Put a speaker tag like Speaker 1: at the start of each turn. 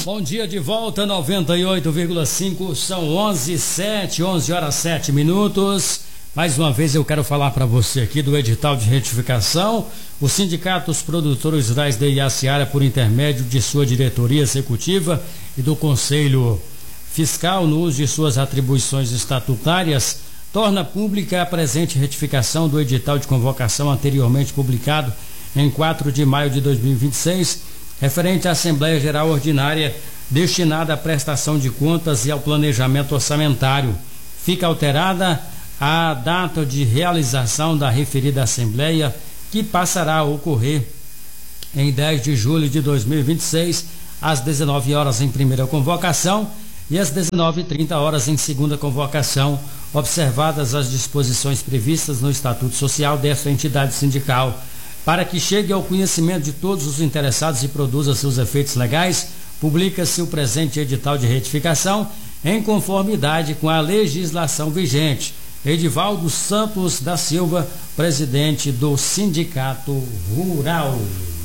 Speaker 1: Bom dia, de volta, 98,5, são 11 horas 7 minutos. Mais uma vez eu quero falar para você aqui do edital de retificação. O Sindicato dos Produtores Rurais de Iaciara, por intermédio de sua diretoria executiva e do Conselho Fiscal, no uso de suas atribuições estatutárias, torna pública a presente retificação do edital de convocação anteriormente publicado em 4 de maio de 2026, referente à Assembleia Geral Ordinária destinada à prestação de contas e ao planejamento orçamentário. Fica alterada a data de realização da referida Assembleia, que passará a ocorrer em 10 de julho de 2026, às 19 horas em primeira convocação e às 19h30 em segunda convocação, observadas as disposições previstas no Estatuto Social desta entidade sindical. Para que chegue ao conhecimento de todos os interessados e produza seus efeitos legais, publica-se o presente edital de retificação em conformidade com a legislação vigente. Edivaldo Santos da Silva, presidente do Sindicato Rural.